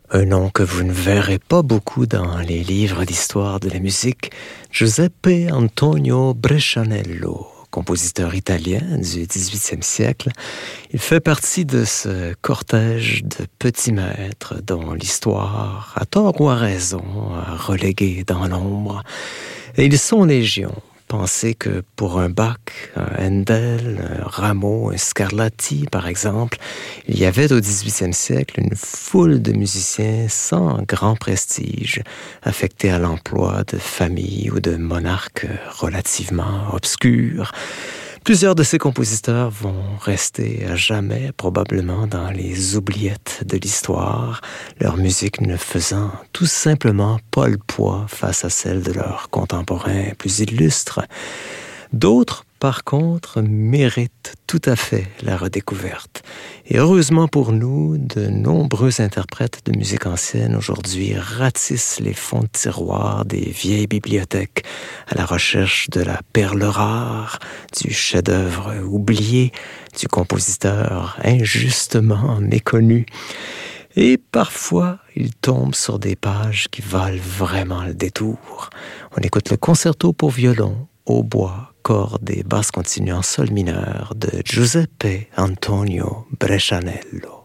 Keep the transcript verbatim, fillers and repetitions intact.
Un nom que vous ne verrez pas beaucoup dans les livres d'histoire de la musique, Giuseppe Antonio Brescianello, compositeur italien du dix-huitième siècle. Il fait partie de ce cortège de petits maîtres dont l'histoire, à tort ou à raison, a relégué dans l'ombre. Et ils sont légion. Pensez que pour un Bach, un Handel, un Rameau, un Scarlatti, par exemple, il y avait au dix-huitième siècle une foule de musiciens sans grand prestige, affectés à l'emploi de familles ou de monarques relativement obscurs. Plusieurs de ces compositeurs vont rester à jamais, probablement, dans les oubliettes de l'histoire, leur musique ne faisant tout simplement pas le poids face à celle de leurs contemporains plus illustres. D'autres, par contre, méritent tout à fait la redécouverte. Et heureusement pour nous, de nombreux interprètes de musique ancienne aujourd'hui ratissent les fonds de tiroir des vieilles bibliothèques à la recherche de la perle rare, du chef-d'œuvre oublié, du compositeur injustement méconnu. Et parfois, ils tombent sur des pages qui valent vraiment le détour. On écoute le concerto pour violon, hautbois, cordes et basses continues en sol mineur de Giuseppe Antonio Brescianello.